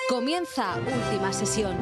Comienza Última Sesión.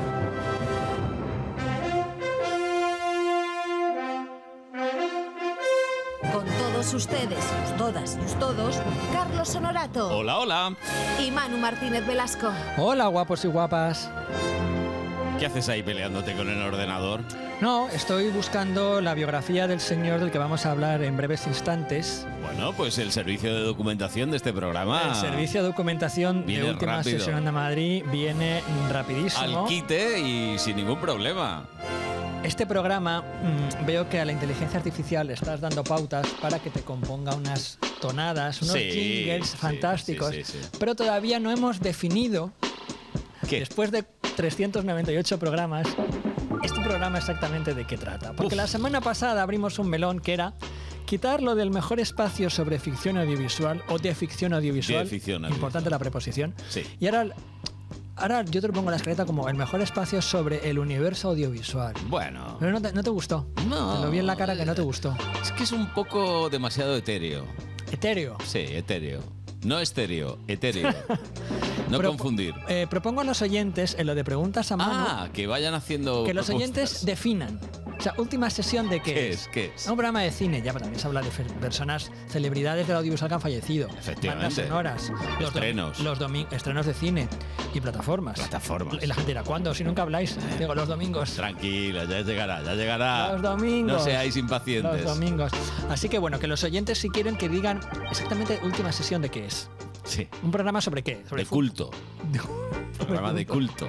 Con todos ustedes, todas y todos, Carlos Honorato. Hola, hola. Y Manu Martínez Velasco. Hola, guapos y guapas. ¿Qué haces ahí peleándote con el ordenador? No, estoy buscando la biografía del señor del que vamos a hablar en breves instantes. Bueno, pues el servicio de documentación de este programa. El servicio de documentación viene de Última rápido. Sesión Anda Madrid viene rapidísimo. Al quite y sin ningún problema. Este programa veo que a la inteligencia artificial le estás dando pautas para que te componga unas tonadas, unos jingles fantásticos, sí. pero todavía no hemos definido, ¿Qué? después de 398 programas, este programa exactamente de qué trata. Porque la semana pasada abrimos un melón que era quitarlo del mejor espacio sobre ficción audiovisual o de ficción audiovisual. De ficción audiovisual. Importante la preposición. Sí. Y ahora yo te lo pongo en la escaleta como el mejor espacio sobre el universo audiovisual. Bueno. Pero no te gustó. No. Te lo vi en la cara que no te gustó. Es que es un poco demasiado etéreo. Etéreo. Sí, etéreo. No estéreo, etéreo. No confundir. Propongo a los oyentes, en lo de preguntas a mano, Que vayan haciendo que los propuestas. oyentes definan. O sea, Última Sesión de ¿Qué es? Un programa de cine, ya, pero también se habla de personas, celebridades del audiovisual que han fallecido. Efectivamente. Bandas sonoras. Estrenos. Estrenos de cine y plataformas. Plataformas. Y la gente dirá, ¿cuándo? Si nunca habláis. Digo, los domingos. Tranquila, ya llegará. Los domingos. No seáis impacientes. Los domingos. Así que bueno, que los oyentes, si quieren, que digan exactamente Última Sesión de qué es. Sí. ¿Un programa sobre qué? Sobre De culto. Programa de culto.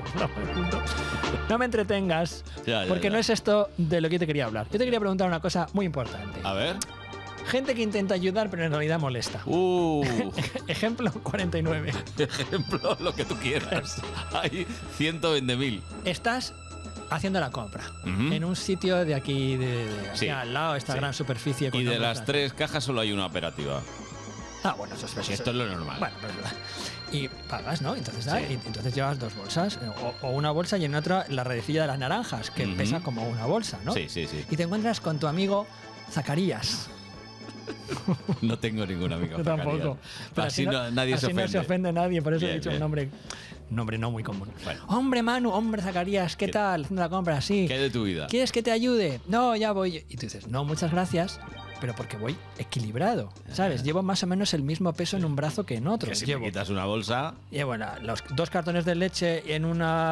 No me entretengas, Ya, porque ya. no es esto de lo que yo te quería hablar. Yo te quería preguntar una cosa muy importante. A ver. Gente que intenta ayudar, pero en realidad molesta. Ejemplo 49. Ejemplo, lo que tú quieras. Hay 120.000. Estás haciendo la compra Ujú. en un sitio de aquí, Sí. al lado, esta Sí. gran superficie. con Y de nombres las grandes. 3 cajas solo hay una operativa. Bueno, eso es Esto es lo normal. Bueno, pues, y pagas, ¿no? Entonces, Sí. y entonces llevas dos bolsas, o una bolsa y en otra la redecilla de las naranjas, que Ujú. pesa como una bolsa, ¿no? Sí. Y te encuentras con tu amigo Zacarías. No tengo ningún amigo. Yo tampoco. Zacarías. Pero Así nadie así se ofende. no se ofende nadie, por eso he Bien, dicho bien. un nombre no muy común. Bueno. Hombre Manu, hombre Zacarías, ¿qué tal? Haciendo la compra, sí. ¿Qué hay de tu vida? ¿Quieres que te ayude? No, ya voy. Y tú dices, no, muchas gracias, pero porque voy equilibrado, ¿sabes? Llevo más o menos el mismo peso en un brazo que en otro. Que si me quitas una bolsa... Llevo los 2 cartones de leche en una